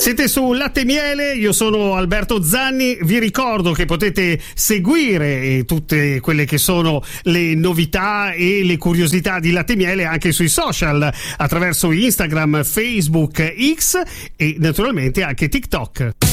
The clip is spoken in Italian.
Siete su Latte e Miele, io sono Alberto Zanni, vi ricordo che potete seguire tutte quelle che sono le novità e le curiosità di Latte e Miele anche sui social, attraverso Instagram, Facebook, X e naturalmente anche TikTok.